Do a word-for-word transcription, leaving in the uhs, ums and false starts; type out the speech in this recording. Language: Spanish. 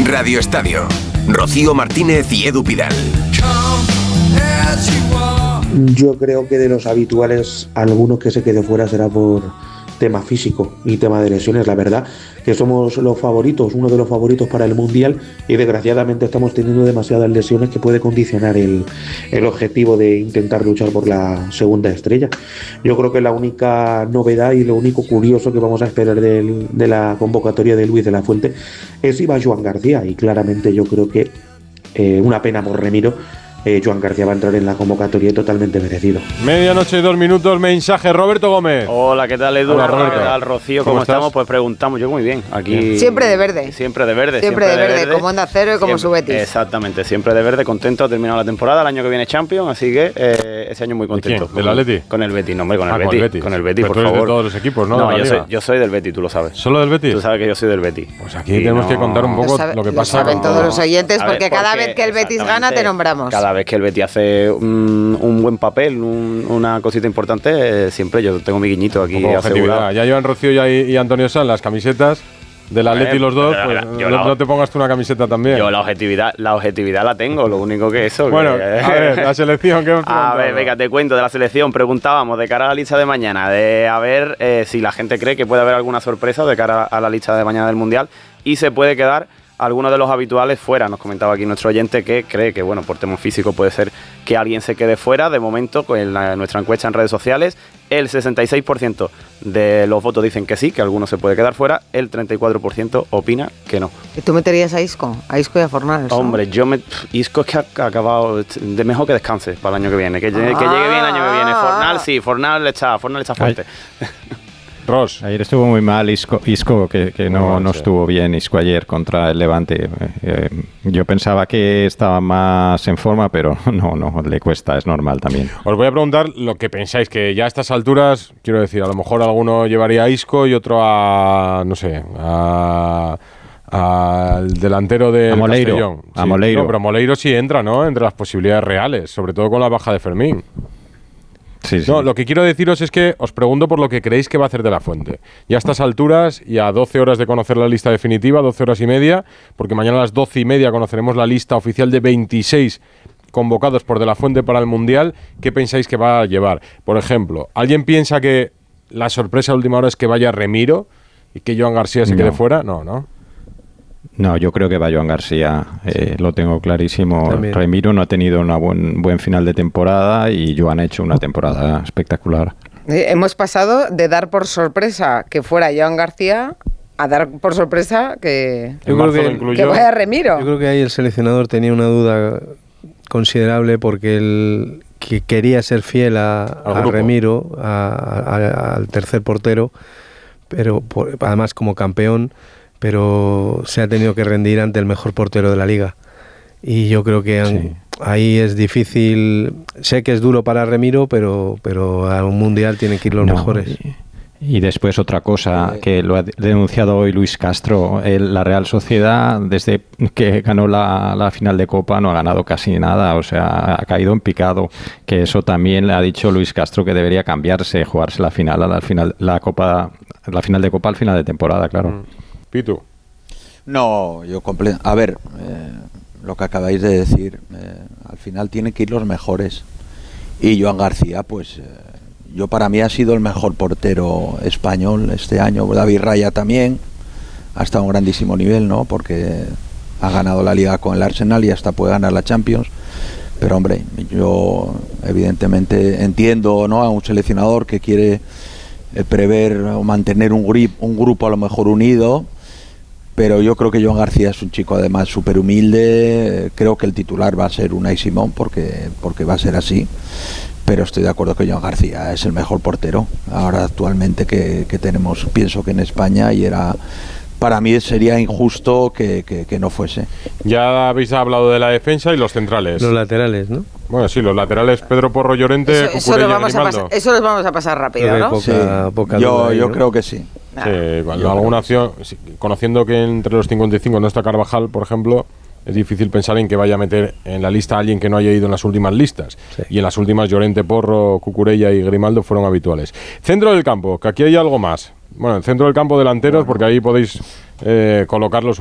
Radio Estadio. Rocío Martínez y Edu Pidal. Yo creo que de los habituales, alguno que se quede fuera será por tema físico y tema de lesiones. La verdad que somos los favoritos, uno de los favoritos para el Mundial, y desgraciadamente estamos teniendo demasiadas lesiones que puede condicionar el, el objetivo de intentar luchar por la segunda estrella. Yo creo que la única novedad y lo único curioso que vamos a esperar del, de la convocatoria de Luis de la Fuente es si va Joan García, y claramente yo creo que eh, una pena por Remiro. Eh, Joan García va a entrar en la convocatoria totalmente merecido. Medianoche y dos minutos, mensaje. Roberto Gómez. Hola, ¿qué tal, Edu? Hola, Roberto. ¿Qué tal, Rocío? ¿Cómo, ¿Cómo estamos? Pues preguntamos. Yo muy bien. Aquí siempre de verde. Siempre de verde. Siempre, siempre de, verde, de verde, como Onda Cero y como su Betis. Exactamente, siempre de verde, contento. Ha terminado la temporada, el año que viene Champions, así que eh, ese año muy contento. ¿De quién? ¿Del Atleti? Con el Betis, no, hombre, con el ah, Betis. Con el Betis, con el Betis por favor. Tú eres de todos los equipos, ¿no? No, yo soy, yo soy del Betis, tú lo sabes. ¿Solo del Betis? Tú sabes que yo soy del Betis. Pues aquí y tenemos no... que contar un poco lo, sabe, lo que pasa. Lo saben todos los oyentes, ver, porque, porque cada vez que el Betis gana te nombramos. Cada vez que el Betis hace un, un buen papel, un, una cosita importante, eh, siempre yo tengo mi guiñito aquí asegurado. Ya llevan Rocío y, y Antonio Sanz las camisetas del Atleti los dos, pues no, la, no te pongas tú una camiseta también. Yo la objetividad, la objetividad la tengo, lo único que eso. Bueno, que, a ver, la selección, ¿qué hemos preguntado? A ver, venga, te cuento de la selección. Preguntábamos de cara a la lista de mañana, de a ver eh, si la gente cree que puede haber alguna sorpresa de cara a la lista de mañana del Mundial y se puede quedar algunos de los habituales fuera. Nos comentaba aquí nuestro oyente que cree que, bueno, por tema físico puede ser que alguien se quede fuera. De momento, con la, nuestra encuesta en redes sociales, el sesenta y seis por ciento de los votos dicen que sí, que alguno se puede quedar fuera, el treinta y cuatro por ciento opina que no. ¿Y tú meterías a Isco? A Isco y a Fornals, ¿no? Hombre, yo me... Isco es que ha acabado... De mejor que descanse para el año que viene, que, ah, que llegue bien el año que viene. Fornals sí, Fornals le echa, Fornals le echa fuerte. Ross. Ayer estuvo muy mal Isco, Isco que, que no, no estuvo bien Isco ayer contra el Levante. Eh, yo pensaba que estaba más en forma, pero no, no, le cuesta, es normal también. Os voy a preguntar lo que pensáis, que ya a estas alturas, quiero decir, a lo mejor alguno llevaría a Isco y otro a, no sé, a... al delantero del Moleiro, Castellón. A sí, Moleiro. No, pero Moleiro sí entra, ¿no? Entre las posibilidades reales, sobre todo con la baja de Fermín. Sí, sí. No, lo que quiero deciros es que os pregunto por lo que creéis que va a hacer De la Fuente. Y a estas alturas, y a doce horas de conocer la lista definitiva, doce horas y media, porque mañana a las doce y media conoceremos la lista oficial de veintiséis convocados por De la Fuente para el Mundial, ¿qué pensáis que va a llevar? Por ejemplo, ¿alguien piensa que la sorpresa a última hora es que vaya Remiro y que Joan García se no. quede fuera? No, ¿no? No, yo creo que va Joan García, eh, lo tengo clarísimo. También. Remiro no ha tenido un buen, buen final de temporada y Joan ha hecho una temporada espectacular. Eh, hemos pasado de dar por sorpresa que fuera Joan García a dar por sorpresa que, Yo creo que, que vaya Remiro. Yo creo que ahí el seleccionador tenía una duda considerable porque él que quería ser fiel a, a Remiro, a, a, al tercer portero, pero por, además como campeón, pero se ha tenido que rendir ante el mejor portero de la liga. Y yo creo que han, sí. ahí es difícil. Sé que es duro para Remiro, pero, pero a un mundial tienen que ir los no, mejores. Y, y después otra cosa que lo ha denunciado hoy Luis Castro, el, la Real Sociedad desde que ganó la, la final de Copa no ha ganado casi nada, o sea, ha caído en picado, que eso también le ha dicho Luis Castro que debería cambiarse, jugarse la final, a la final, la Copa, la final de Copa al final de temporada, claro. Mm. Pitu. No, yo comple- a ver, eh, lo que acabáis de decir, eh, al final tienen que ir los mejores. Y Joan García, pues eh, yo para mí ha sido el mejor portero español este año. David Raya también ha estado a un grandísimo nivel, ¿no? Porque ha ganado la Liga con el Arsenal y hasta puede ganar la Champions. Pero hombre, yo evidentemente entiendo, ¿no?, a un seleccionador que quiere eh, prever o mantener un, grip, un grupo a lo mejor unido. Pero yo creo que Joan García es un chico además súper humilde. Creo que el titular va a ser Unai Simón porque, porque va a ser así. Pero estoy de acuerdo que Joan García es el mejor portero ahora actualmente que, que tenemos, pienso que en España, y era, para mí sería injusto que, que, que no fuese. Ya habéis hablado de la defensa y los centrales. Los laterales, ¿no? Bueno, sí, los laterales, Pedro Porro, Llorente, eso, eso, lo vamos a pasar, eso los vamos a pasar rápido, ¿no? Poca, sí. poca yo ahí, yo ¿no? creo que sí. Sí, bueno, alguna opción, sí, conociendo que entre los cincuenta y cinco no está Carvajal, por ejemplo, es difícil pensar en que vaya a meter en la lista a alguien que no haya ido en las últimas listas. Sí. Y en las últimas Llorente, Porro, Cucurella y Grimaldo fueron habituales. Centro del campo, que aquí hay algo más. Bueno, en centro del campo delanteros, porque ahí podéis eh, colocarlos